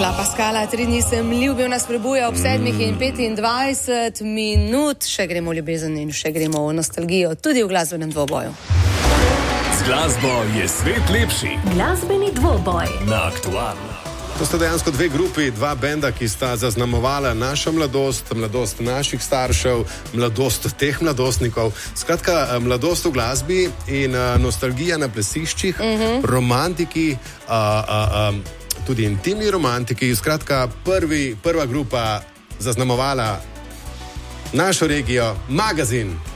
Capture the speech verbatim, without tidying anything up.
La Pascala, tri dni sem ljubil, nas prebuja ob sedmih in petindvajset minut. Še gremo v ljubezen in še gremo v nostalgijo, tudi v glasbenem dvoboju. Z glasbo je svet lepši. Glasbeni dvoboj Na Aktualno. To sta dejansko dve grupi, dva benda, ki sta zaznamovala našo mladost, mladost naših staršev, mladost teh mladostnikov. Skratka, mladost v glasbi in uh, nostalgija na plesiščih, uh-huh. romantiki, uh, uh, uh, tudi intimni romantiki. Skratka, prvi, prva grupa zaznamovala našo regijo, Magazin.